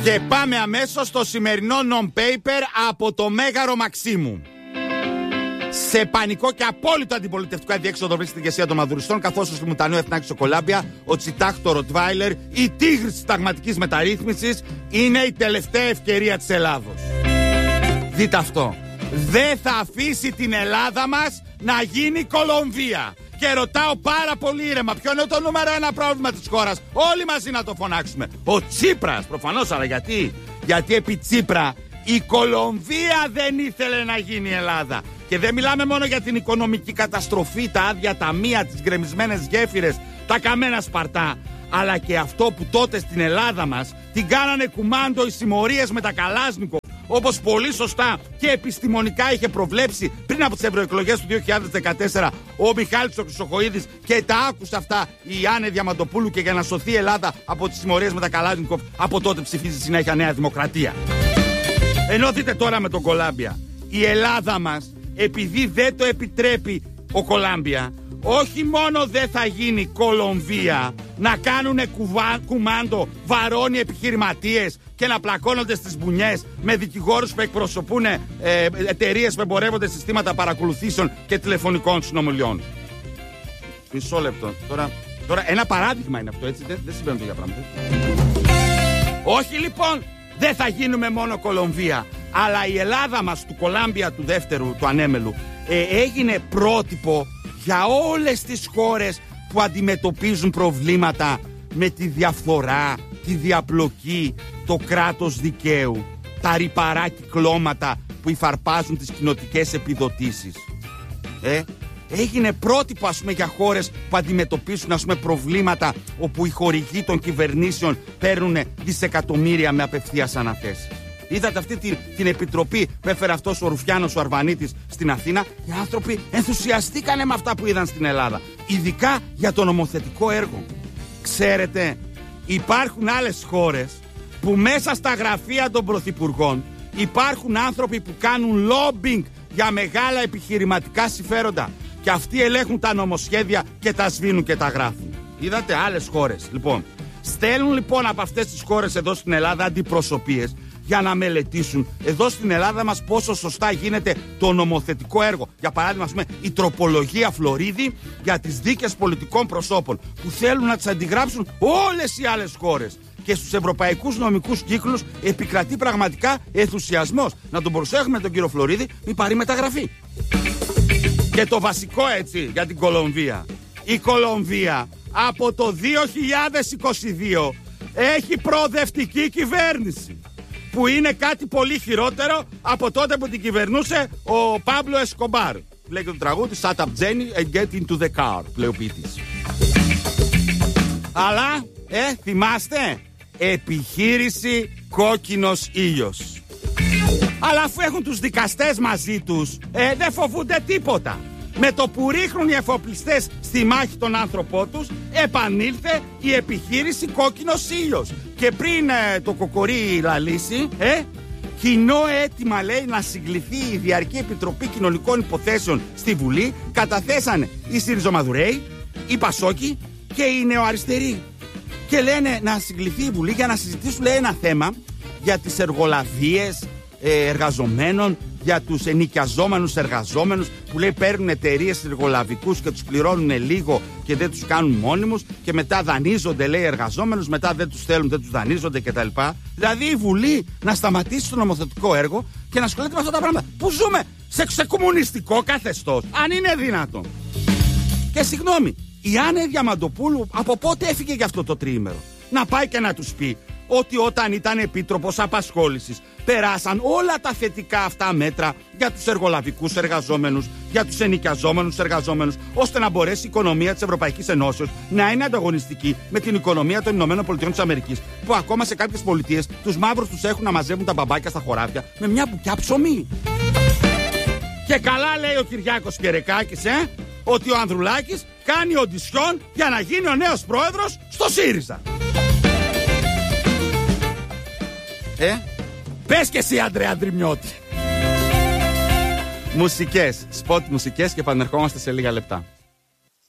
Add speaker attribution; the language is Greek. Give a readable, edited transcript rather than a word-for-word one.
Speaker 1: Και πάμε αμέσως στο σημερινό non-paper από το Μέγαρο Μαξίμου. Σε πανικό και απόλυτο αντιπολιτευτικό αδιέξοδο βρίσκεται η ηγεσία των Μαδουριστών, καθώς ο Σιμουτανίου Εθνάκης στο Κολάμπια, ο Τσιτάχ το Ροτβάιλερ, η τίγρη της συνταγματικής μεταρρύθμισης, είναι η τελευταία ευκαιρία της Ελλάδος. Δείτε αυτό. Δεν θα αφήσει την Ελλάδα μας να γίνει Κολομβία. Και ρωτάω πάρα πολύ ήρεμα, ποιο είναι το νούμερο ένα πρόβλημα της χώρας? Όλοι μαζί να το φωνάξουμε. Ο Τσίπρας, προφανώς, αλλά γιατί? Γιατί επί Τσίπρα η Κολομβία δεν ήθελε να γίνει η Ελλάδα. Και δεν μιλάμε μόνο για την οικονομική καταστροφή, τα άδεια ταμεία, τις γκρεμισμένες γέφυρες, τα καμένα Σπαρτά, αλλά και αυτό που τότε στην Ελλάδα μας την κάνανε κουμάντο οι συμμορίες με τα Καλάσνικο, όπως πολύ σωστά και επιστημονικά είχε προβλέψει πριν από τις ευρωεκλογές του 2014 ο Μιχάλης ο Χρυσοχοΐδης, και τα άκουσε αυτά η Άννη Διαμαντοπούλου, και για να σωθεί η Ελλάδα από τις συμμορίες με τα Καλάσνικο, από τότε ψηφίζει συνέχεια Νέα Δημοκρατία. Ενώ δείτε τώρα με τον Κολάμπια, η Ελλάδα μας, επειδή δεν το επιτρέπει ο Κολάμπια, όχι μόνο δεν θα γίνει Κολομβία, να κάνουνε κουμάντο βαρώνοι επιχειρηματίες και να πλακώνονται στις μπουνιές με δικηγόρους που εκπροσωπούν εταιρείες που εμπορεύονται συστήματα παρακολουθήσεων και τηλεφωνικών συνομιλιών. Μισό λεπτό. Τώρα ένα παράδειγμα είναι αυτό, έτσι. Δεν συμβαίνουν τέτοια πράγματα. Όχι λοιπόν, δεν θα γίνουμε μόνο Κολομβία, αλλά η Ελλάδα μας του Κολάμπια του δεύτερου, του ανέμελου, έγινε πρότυπο για όλες τις χώρες που αντιμετωπίζουν προβλήματα με τη διαφθορά, τη διαπλοκή, το κράτος δικαίου, τα ρυπαρά κυκλώματα που υφαρπάζουν τις κοινοτικές επιδοτήσεις. Έγινε πρότυπο, ας πούμε, για χώρες που αντιμετωπίσουν, ας πούμε, προβλήματα όπου οι χορηγοί των κυβερνήσεων παίρνουν δισεκατομμύρια με απευθείας αναθέσεις. Είδατε αυτή την επιτροπή που έφερε αυτός ο Ρουφιάνος ο Αρβανίτης στην Αθήνα? Οι άνθρωποι ενθουσιαστήκανε με αυτά που είδαν στην Ελλάδα, ειδικά για το νομοθετικό έργο. Ξέρετε, υπάρχουν άλλες χώρες που μέσα στα γραφεία των πρωθυπουργών υπάρχουν άνθρωποι που κάνουν lobbying για μεγάλα επιχειρηματικά συμφέροντα, και αυτοί ελέγχουν τα νομοσχέδια και τα σβήνουν και τα γράφουν. Είδατε άλλες χώρες? Λοιπόν, στέλνουν λοιπόν από αυτές τις χώρες εδώ στην Ελλάδα αντιπροσωπείες για να μελετήσουν εδώ στην Ελλάδα μας πόσο σωστά γίνεται το νομοθετικό έργο. Για παράδειγμα, ας πούμε, η τροπολογία Φλωρίδη για τις δίκες πολιτικών προσώπων, που θέλουν να τις αντιγράψουν όλες οι άλλες χώρες. Και στους ευρωπαϊκούς νομικούς κύκλους επικρατεί πραγματικά ενθουσιασμός. Να τον προσέχουμε τον κύριο Φλωρίδη, μην πάρει μεταγραφή. Και το βασικό, έτσι, για την Κολομβία. Η Κολομβία από το 2022 έχει προοδευτική κυβέρνηση, που είναι κάτι πολύ χειρότερο από τότε που την κυβερνούσε ο Πάμπλο Εσκομπάρ. Λέει και το τραγούδι Shut up Jenny and get into the car, λέει ο ποιητής. Αλλά, θυμάστε, επιχείρηση κόκκινος ήλιος. Αλλά αφού έχουν τους δικαστές μαζί τους, δεν φοβούνται τίποτα. Με το που ρίχνουν οι εφοπλιστές στη μάχη τον άνθρωπό τους, επανήλθε η επιχείρηση κόκκινος ήλιος. Και πριν το κοκορί λαλήσει, κοινό αίτημα, λέει, να συγκληθεί η Διαρκή Επιτροπή Κοινωνικών Υποθέσεων στη Βουλή, καταθέσανε οι Συριζομαδουρέοι, οι Πασόκοι και οι Νεοαριστεροί. Και λένε να συγκληθεί η Βουλή για να συζητήσουν, λέει, ένα θέμα για τις εργολαβίες εργαζομένων, για τους ενοικιαζόμενους εργαζόμενους που, λέει, παίρνουν εταιρείες εργολαβικούς και τους πληρώνουν λίγο και δεν τους κάνουν μόνιμους, και μετά δανείζονται, λέει, εργαζόμενους, μετά δεν τους θέλουν, δεν τους δανείζονται κτλ. Δηλαδή η Βουλή να σταματήσει το νομοθετικό έργο και να ασχολείται με αυτά τα πράγματα. Πού ζούμε? Σε κομμουνιστικό καθεστώς, αν είναι δυνατόν? Και συγγνώμη, η Άννη Διαμαντοπούλου από πότε έφυγε για αυτό το τριήμερο? Να πάει και να τους πει ότι όταν ήταν επίτροπος απασχόλησης περάσαν όλα τα θετικά αυτά μέτρα για τους εργολαβικούς εργαζόμενους, για τους ενοικιαζόμενους εργαζόμενους, ώστε να μπορέσει η οικονομία της Ευρωπαϊκής Ενώσεως να είναι ανταγωνιστική με την οικονομία των ΗΠΑ, που ακόμα σε κάποιες πολιτείες τους μαύρους τους έχουν να μαζεύουν τα μπαμπάκια στα χωράφια με μια μπουκιά ψωμί. Και καλά λέει ο Κυριάκος Κερεκάκης, ότι ο Ανδρουλάκης κάνει οντισιόν για να γίνει ο νέος πρόεδρος στο ΣΥΡΙΖΑ. Πες και εσύ, Άντρε Ανδριμιώτη. Μουσικές, σποτ μουσικές, και επανερχόμαστε σε λίγα λεπτά.